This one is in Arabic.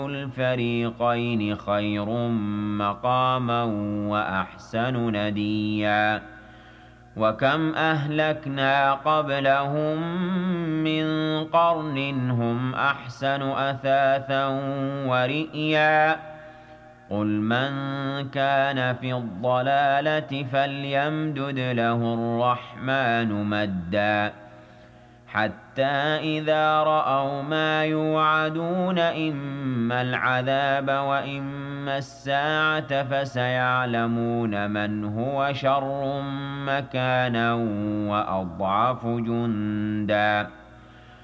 الفريقين خير مقاما وأحسن نديا وكم أهلكنا قبلهم من قرن هم أحسن أثاثا ورئيا قل من كان في الضلالة فليمدد له الرحمن مدا حتى إذا رأوا ما يوعدون إما العذاب وإما الساعة فسيعلمون من هو شر مكانا وأضعف جندا